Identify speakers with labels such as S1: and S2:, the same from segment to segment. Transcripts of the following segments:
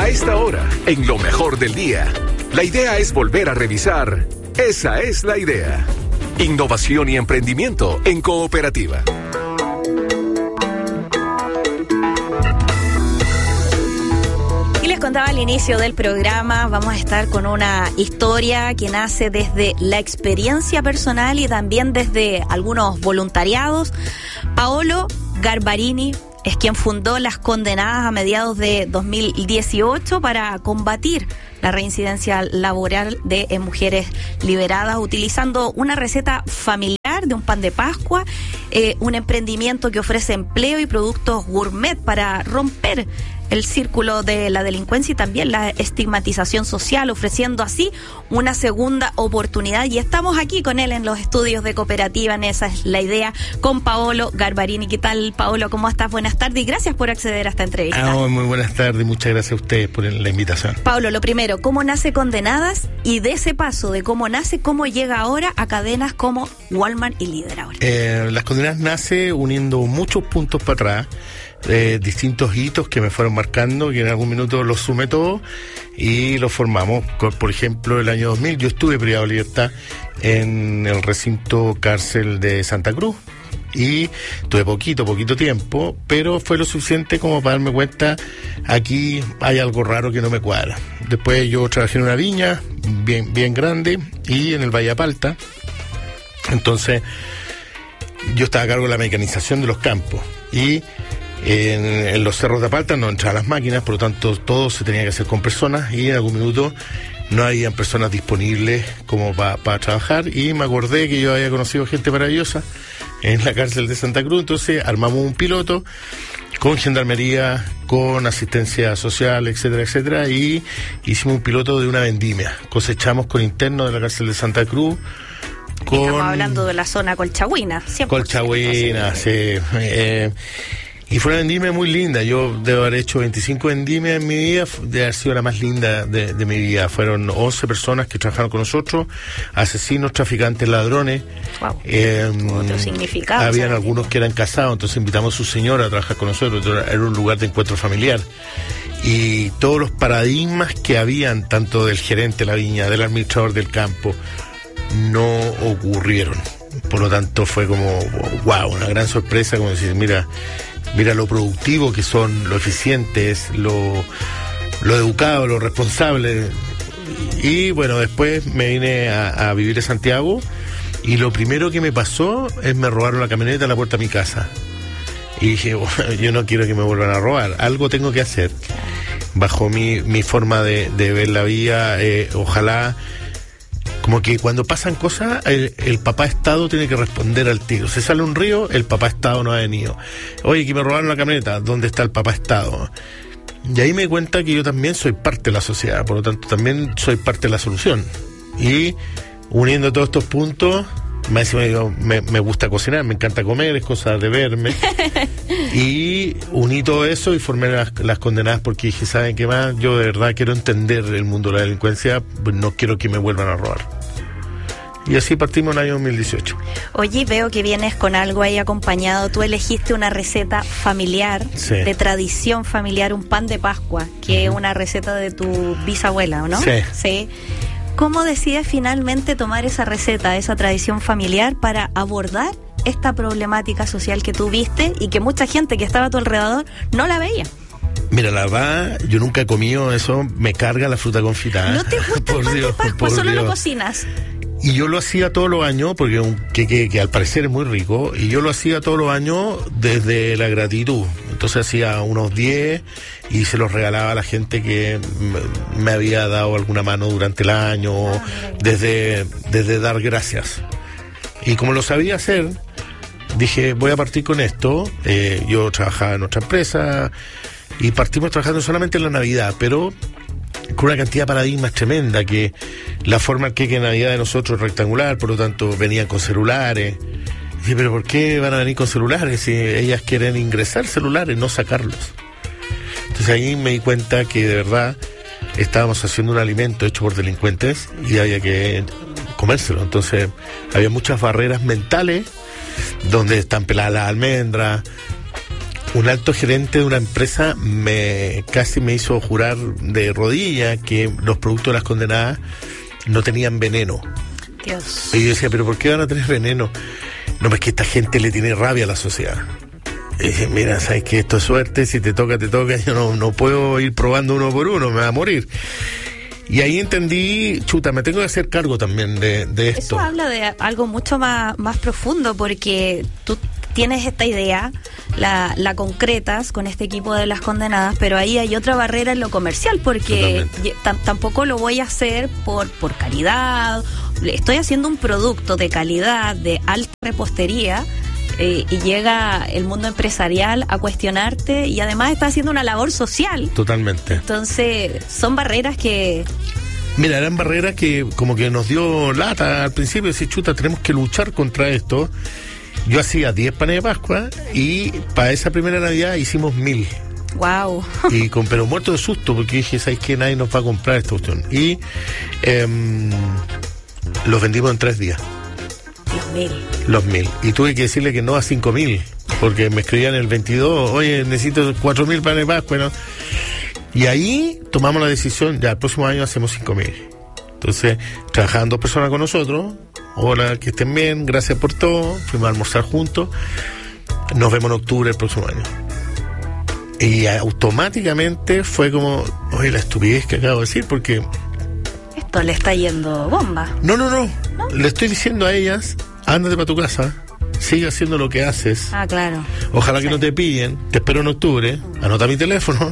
S1: A esta hora, en lo mejor del día, la idea es volver a revisar. Esa es la idea. Innovación y emprendimiento en cooperativa.
S2: Y les contaba al inicio del programa, vamos a estar con una historia que nace desde la experiencia personal y también desde algunos voluntariados. Paolo Garbarini es quien fundó Las Condenadas a mediados de 2018 para combatir la reincidencia laboral de mujeres liberadas, utilizando una receta familiar de un pan de Pascua, un emprendimiento que ofrece empleo y productos gourmet para romper el círculo de la delincuencia y también la estigmatización social, ofreciendo así una segunda oportunidad. Y estamos aquí con él en los estudios de Cooperativa, en Esa es la idea, con Paolo Garbarini. ¿Qué tal, Paolo? ¿Cómo estás? Buenas tardes y gracias por acceder a esta entrevista.
S3: Muy buenas tardes, muchas gracias a ustedes por la invitación.
S2: Paolo, lo primero, ¿cómo nace Condenadas? Y de ese paso de cómo nace, ¿cómo llega ahora a cadenas como Walmart y Líder ahora?
S3: Las Condenadas nace uniendo muchos puntos para atrás, distintos hitos que me fueron marcando, que en algún minuto los sumé todos y los formamos. Por ejemplo, el año 2000 yo estuve privado de libertad en el recinto cárcel de Santa Cruz y tuve poquito tiempo, pero fue lo suficiente como para darme cuenta, aquí hay algo raro que no me cuadra. Después yo trabajé en una viña bien grande y en el Valle Apalta. Entonces yo estaba a cargo de la mecanización de los campos y en los cerros de Apalta no entraban las máquinas, por lo tanto todo se tenía que hacer con personas y en algún minuto no habían personas disponibles como para trabajar y me acordé que yo había conocido gente maravillosa en la cárcel de Santa Cruz. Entonces armamos un piloto con gendarmería, con asistencia social, etcétera, y hicimos un piloto de una vendimia. Cosechamos con internos de la cárcel de Santa Cruz.
S2: Estamos hablando de la zona colchagüina, 100%.
S3: Colchagüina, sí. Y fue una vendimia muy linda. Yo debo haber hecho 25 vendimias en mi vida, de haber sido la más linda de mi vida. Fueron 11 personas que trabajaron con nosotros, asesinos, traficantes, ladrones.
S2: Wow. Otro significado.
S3: Habían algunos que eran casados, entonces invitamos a su señora a trabajar con nosotros. Era un lugar de encuentro familiar. Y todos los paradigmas que habían, tanto del gerente de la viña, del administrador del campo, no ocurrieron. Por lo tanto fue como wow, una gran sorpresa, como decir, mira lo productivo que son, lo eficientes, lo educado, lo responsable. Y bueno, después me vine a vivir a Santiago y lo primero que me pasó es me robaron la camioneta a la puerta de mi casa. Y dije, bueno, yo no quiero que me vuelvan a robar, algo tengo que hacer. Bajo mi forma de ver la vida, ojalá, como que cuando pasan cosas, el papá Estado tiene que responder al tiro. Se sale un río, el papá Estado no ha venido. Oye, que me robaron la camioneta, ¿dónde está el papá Estado? Y ahí me di cuenta que yo también soy parte de la sociedad, por lo tanto también soy parte de la solución. Y uniendo todos estos puntos, me gusta cocinar, me encanta comer, es cosa de verme. Y uní todo eso y formé las Condenadas porque dije, ¿saben qué más? Yo de verdad quiero entender el mundo de la delincuencia, pues no quiero que me vuelvan a robar. Y así partimos en el año 2018.
S2: Oye, veo que vienes con algo ahí acompañado. Tú elegiste una receta familiar,
S3: sí,
S2: de tradición familiar, un pan de Pascua, que es una receta de tu bisabuela, ¿no?
S3: Sí.
S2: Sí. ¿Cómo decides finalmente tomar esa receta, esa tradición familiar para abordar esta problemática social que tú viste y que mucha gente que estaba a tu alrededor no la veía?
S3: Mira, la verdad, yo nunca he comido eso, me carga la fruta confitada.
S2: ¿No te gusta el pan de Pascua? Solo lo cocinas.
S3: Y yo lo hacía todos los años, porque que al parecer es muy rico, y yo lo hacía todos los años desde la gratitud. Entonces hacía unos 10 y se los regalaba a la gente que me había dado alguna mano durante el año, desde dar gracias. Y como lo sabía hacer, dije, voy a partir con esto. Yo trabajaba en otra empresa y partimos trabajando solamente en la Navidad, pero con una cantidad de paradigmas tremenda, que la forma que de Navidad de nosotros es rectangular, por lo tanto venían con celulares. Y dije, pero ¿por qué van a venir con celulares si ellas quieren ingresar celulares, no sacarlos? Entonces ahí me di cuenta que de verdad estábamos haciendo un alimento hecho por delincuentes y había que comérselo. Entonces había muchas barreras mentales, donde están peladas las almendras, un alto gerente de una empresa casi me hizo jurar de rodillas que los productos de las condenadas no tenían veneno.
S2: Dios.
S3: Y yo decía, ¿pero por qué van a tener veneno? No, es que esta gente le tiene rabia a la sociedad. Y dije, mira, sabes que esto es suerte, si te toca, yo no puedo ir probando uno por uno, me va a morir. Y ahí entendí, me tengo que hacer cargo también de esto.
S2: Eso habla de algo mucho más profundo, porque tú tienes esta idea, la concretas con este equipo de las condenadas, pero ahí hay otra barrera en lo comercial, porque tampoco lo voy a hacer por caridad. Estoy haciendo un producto de calidad, de alta repostería, y llega el mundo empresarial a cuestionarte, y además está haciendo una labor social.
S3: Totalmente.
S2: Entonces, son barreras que...
S3: Mira, eran barreras que como que nos dio lata al principio, decir, tenemos que luchar contra esto. Yo hacía 10 panes de Pascua y para esa primera Navidad hicimos 1000.
S2: Wow.
S3: Pero muerto de susto, porque dije, ¿sabes qué? Nadie nos va a comprar esta cuestión. Y los vendimos en 3 días. Los 1000. Y tuve que decirle que no a 5000, porque me escribían el 22, oye, necesito 4000 panes de Pascua, ¿no? Y ahí tomamos la decisión, ya el próximo año hacemos 5000. Entonces, trabajaban 2 personas con nosotros. Hola, que estén bien, gracias por todo. Fuimos a almorzar juntos. Nos vemos en octubre del próximo año. Y automáticamente fue como, oye, la estupidez que acabo de decir, porque...
S2: Esto le está yendo bomba.
S3: No. Le estoy diciendo a ellas, ándate para tu casa, sigue haciendo lo que haces.
S2: Ah, claro.
S3: Ojalá que no te pillen, te espero en octubre, anota mi teléfono.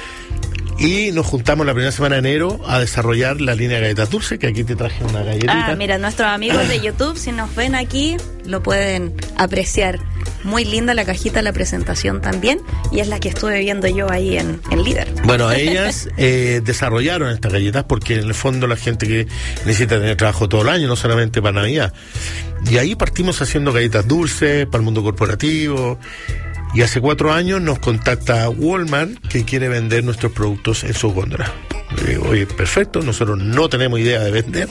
S3: Y nos juntamos la primera semana de enero a desarrollar la línea de galletas dulces, que aquí te traje una galletita.
S2: Ah, mira, nuestros amigos de YouTube, si nos ven aquí, lo pueden apreciar. Muy linda la cajita de la presentación también, y es la que estuve viendo yo ahí en Líder.
S3: Bueno, ellas desarrollaron estas galletas porque en el fondo la gente que necesita tener trabajo todo el año, no solamente para Navidad. Y ahí partimos haciendo galletas dulces para el mundo corporativo. Y hace 4 años nos contacta Walmart, que quiere vender nuestros productos en sus góndolas. Oye, perfecto, nosotros no tenemos idea de vender.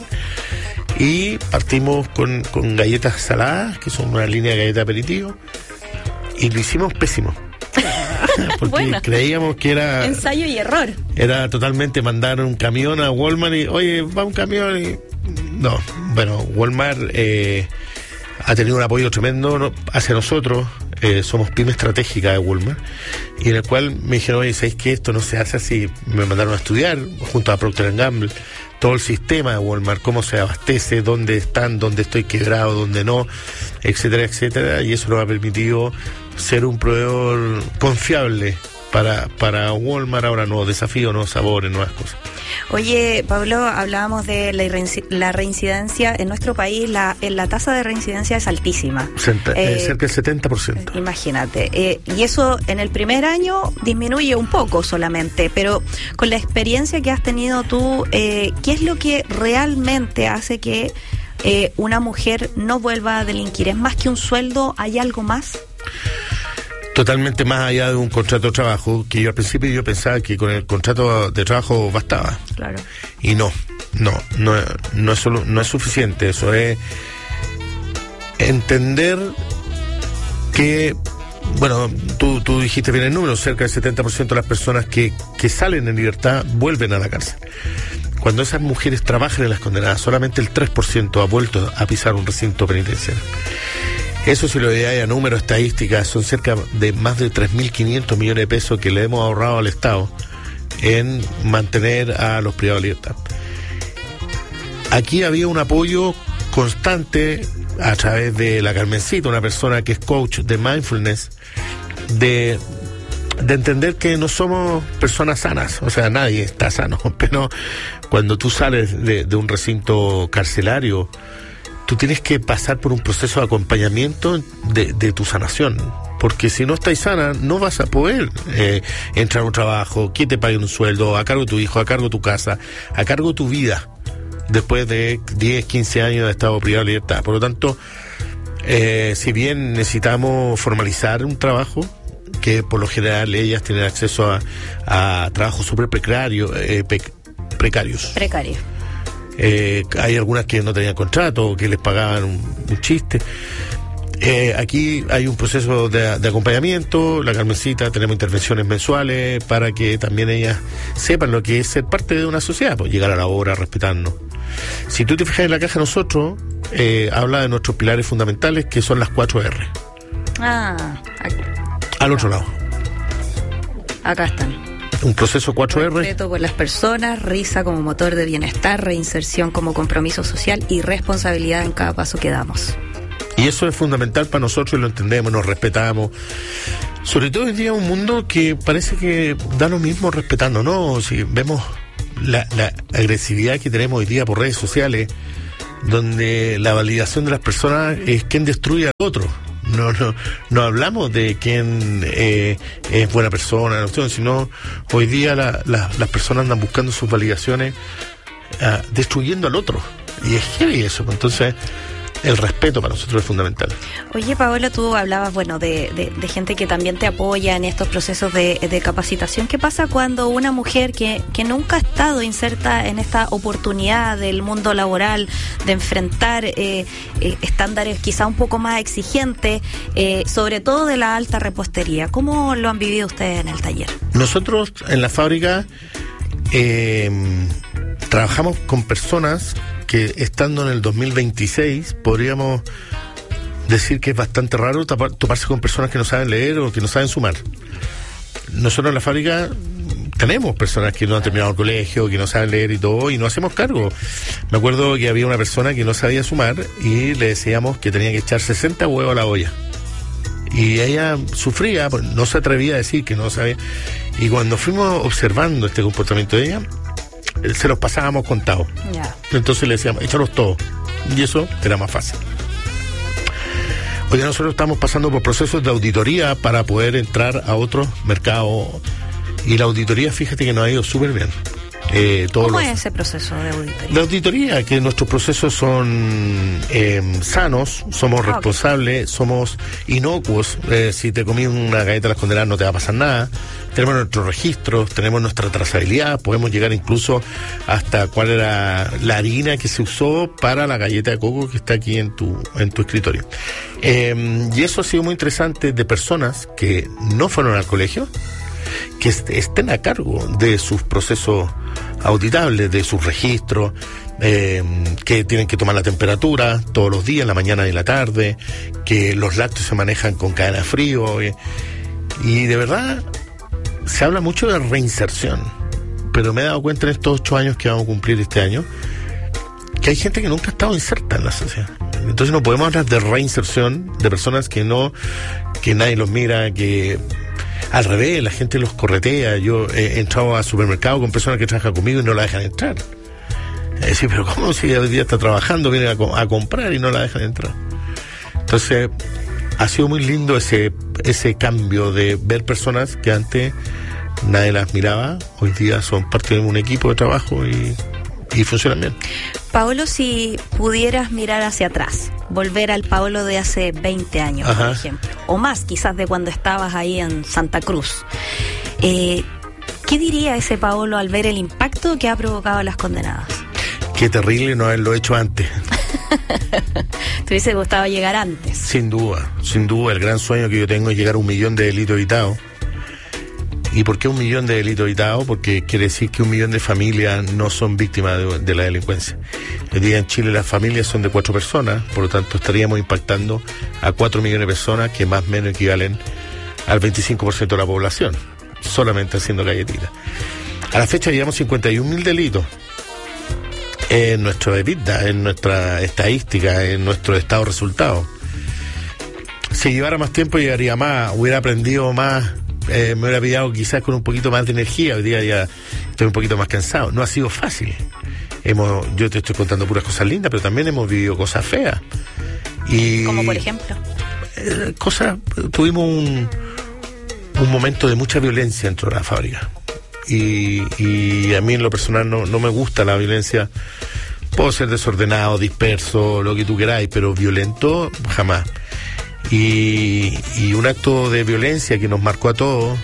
S3: Y partimos con galletas saladas, que son una línea de galletas aperitivo. Y lo hicimos pésimo. Porque bueno, creíamos que era...
S2: ensayo y error.
S3: Era totalmente mandar un camión a Walmart y, oye, va un camión y... No, bueno, Walmart ha tenido un apoyo tremendo hacia nosotros. Somos pyme estratégica de Walmart, y en el cual me dijeron, oye, ¿sabéis que esto no se hace así? Me mandaron a estudiar junto a Procter & Gamble todo el sistema de Walmart, cómo se abastece, dónde están, dónde estoy quebrado, dónde no, etcétera, etcétera, y eso nos ha permitido ser un proveedor confiable para Walmart. Ahora nuevos desafíos, nuevos sabores, nuevas cosas.
S2: Oye, Pablo, hablábamos de la reincidencia en nuestro país. La tasa de reincidencia es altísima.
S3: Cerca del 70%.
S2: Imagínate. Y eso en el primer año disminuye un poco solamente, pero con la experiencia que has tenido tú, ¿qué es lo que realmente hace que una mujer no vuelva a delinquir? ¿Es más que un sueldo? ¿Hay algo más?
S3: Totalmente más allá de un contrato de trabajo, que yo al principio yo pensaba que con el contrato de trabajo bastaba.
S2: Claro.
S3: Y no es suficiente. Eso es entender que, bueno, tú dijiste bien el número, cerca del 70% de las personas que salen en libertad vuelven a la cárcel. Cuando esas mujeres trabajan en las condenadas, solamente el 3% ha vuelto a pisar un recinto penitenciario. Eso, si lo veáis a números, estadísticas, son cerca de más de 3.500 millones de pesos que le hemos ahorrado al Estado en mantener a los privados de libertad. Aquí había un apoyo constante a través de la Carmencita, una persona que es coach de mindfulness, de entender que no somos personas sanas, o sea, nadie está sano, pero cuando tú sales de un recinto carcelario, tú tienes que pasar por un proceso de acompañamiento de tu sanación, porque si no estás sana no vas a poder entrar a un trabajo, que te pague un sueldo, a cargo de tu hijo, a cargo de tu casa, a cargo de tu vida, después de 10, 15 años de estado privado de libertad. Por lo tanto, si bien necesitamos formalizar un trabajo, que por lo general ellas tienen acceso a trabajos súper precarios. Hay algunas que no tenían contrato, que les pagaban un chiste. Aquí hay un proceso de acompañamiento, la Carmencita, tenemos intervenciones mensuales para que también ellas sepan lo que es ser parte de una sociedad, pues llegar a la hora, respetarnos. Si tú te fijas en la caja de nosotros, habla de nuestros pilares fundamentales, que son las 4R. Al otro lado.
S2: Acá están.
S3: Un proceso 4R.
S2: Respeto por las personas, risa como motor de bienestar, reinserción como compromiso social y responsabilidad en cada paso que damos.
S3: Y eso es fundamental para nosotros, lo entendemos, nos respetamos. Sobre todo hoy día un mundo que parece que da lo mismo respetando, ¿no? Si vemos la agresividad que tenemos hoy día por redes sociales, donde la validación de las personas es quien destruye al otro. No hablamos de quién es buena persona, sino hoy día las personas andan buscando sus validaciones destruyendo al otro. Y es heavy eso, entonces el respeto para nosotros es fundamental.
S2: Oye, Paolo, tú hablabas, de gente que también te apoya en estos procesos de capacitación. ¿Qué pasa cuando una mujer que nunca ha estado inserta en esta oportunidad del mundo laboral, de enfrentar estándares quizá un poco más exigentes, sobre todo de la alta repostería? ¿Cómo lo han vivido ustedes en el taller?
S3: Nosotros en la fábrica trabajamos con personas que estando en el 2026 podríamos decir que es bastante raro toparse con personas que no saben leer o que no saben sumar. Nosotros en la fábrica tenemos personas que no han terminado el colegio, que no saben leer y todo, y nos hacemos cargo. Me acuerdo que había una persona que no sabía sumar y le decíamos que tenía que echar 60 huevos a la olla. Y ella sufría, no se atrevía a decir que no sabía. Y cuando fuimos observando este comportamiento de ella, se los pasábamos contados.
S2: Yeah.
S3: Entonces le decíamos, échalos todos. Y eso era más fácil. Hoy día nosotros estamos pasando por procesos de auditoría para poder entrar a otros mercados. Y la auditoría, fíjate que nos ha ido súper bien.
S2: ¿Cómo es ese proceso de auditoría?
S3: La auditoría, que nuestros procesos son sanos, somos responsables, somos inocuos. Si te comí una galleta de las condenadas no te va a pasar nada. Tenemos nuestros registros, tenemos nuestra trazabilidad, podemos llegar incluso hasta cuál era la harina que se usó para la galleta de coco que está aquí en tu escritorio. Y eso ha sido muy interesante, de personas que no fueron al colegio, que estén a cargo de sus procesos auditables, de sus registros, que tienen que tomar la temperatura todos los días, en la mañana y en la tarde, que los lácteos se manejan con cadena de frío, y de verdad se habla mucho de reinserción, pero me he dado cuenta en estos 8 años que vamos a cumplir este año, que hay gente que nunca ha estado inserta en la sociedad. Entonces no podemos hablar de reinserción de personas que nadie los mira, que al revés, la gente los corretea. Yo he entrado a supermercados con personas que trabajan conmigo y no la dejan entrar. Es decir, pero ¿cómo si hoy día está trabajando, viene a comprar y no la dejan entrar? Entonces, ha sido muy lindo ese cambio de ver personas que antes nadie las miraba, hoy día son parte de un equipo de trabajo y funcionan bien.
S2: Paolo, si pudieras mirar hacia atrás, volver al Paolo de hace 20 años, por ejemplo, o más quizás de cuando estabas ahí en Santa Cruz, ¿qué diría ese Paolo al ver el impacto que ha provocado las condenadas?
S3: Qué terrible no haberlo hecho antes.
S2: ¿Te hubiese gustado llegar antes? Sin duda,
S3: el gran sueño que yo tengo es llegar a 1 millón de delitos evitados. ¿Y por qué 1 millón de delitos evitados? Porque quiere decir que 1 millón de familias no son víctimas de la delincuencia. Hoy día en Chile las familias son de 4 personas, por lo tanto estaríamos impactando a 4 millones de personas, que más o menos equivalen al 25% de la población, solamente haciendo galletitas. A la fecha llevamos 51.000 delitos en nuestro EBITDA, en nuestra estadística, en nuestro estado de resultados. Si llevara más tiempo llegaría más, hubiera aprendido más. Me hubiera pillado quizás con un poquito más de energía. Hoy día ya estoy un poquito más cansado. No ha sido fácil. Yo te estoy contando puras cosas lindas, pero también hemos vivido cosas feas.
S2: ¿Como por ejemplo?
S3: Tuvimos un momento de mucha violencia dentro de la fábrica. Y a mí en lo personal no me gusta la violencia. Puedo ser desordenado, disperso, lo que tú queráis, pero violento jamás. Y un acto de violencia que nos marcó a todos.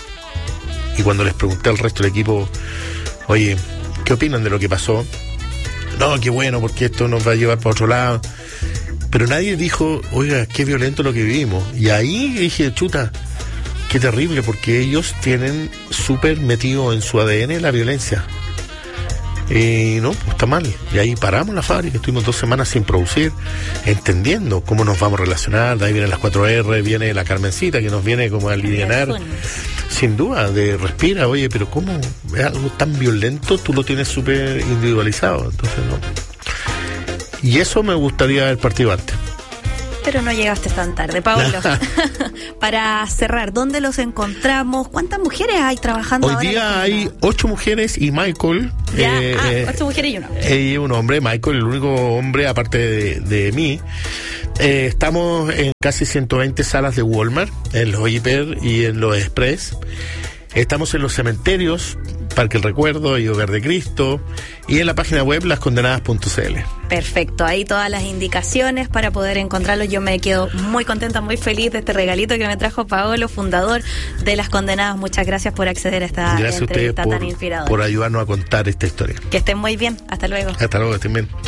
S3: Y cuando les pregunté al resto del equipo, oye, ¿qué opinan de lo que pasó? No, qué bueno, porque esto nos va a llevar para otro lado. pero nadie dijo, oiga, qué violento lo que vivimos. Y ahí dije, chuta, qué terrible, porque ellos tienen súper metido en su ADN la violencia. No, pues está mal. Y ahí paramos la fábrica, estuvimos 2 semanas sin producir, entendiendo cómo nos vamos a relacionar. De ahí vienen las 4R, viene la Carmencita, que nos viene como a alivianar, sin duda, de respira, oye, pero ¿cómo es algo tan violento? Tú lo tienes súper individualizado, entonces no. Y eso me gustaría haber partido antes.
S2: Pero no llegaste tan tarde, Pablo. Para cerrar, ¿dónde los encontramos? ¿Cuántas mujeres hay trabajando ahora?
S3: Hoy día hay 8 mujeres y Michael.
S2: 8 mujeres y un hombre.
S3: Y un hombre, Michael, el único hombre aparte de mí. Estamos en casi 120 salas de Walmart, en los Hiper y en los Express. Estamos en los cementerios, Parque El Recuerdo y Hogar de Cristo, y en la página web lascondenadas.cl.
S2: Perfecto, ahí todas las indicaciones para poder encontrarlos. Yo me quedo muy contenta, muy feliz de este regalito que me trajo Paolo, fundador de Las Condenadas. Muchas gracias por acceder a esta entrevista tan inspiradora.
S3: Por ayudarnos a contar esta historia.
S2: Que estén muy bien, hasta luego.
S3: Hasta luego, que estén bien.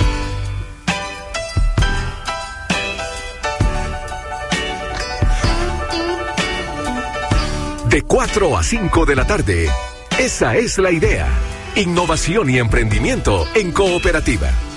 S1: De 4 a 5 de la tarde. Esa es la idea. Innovación y emprendimiento en cooperativa.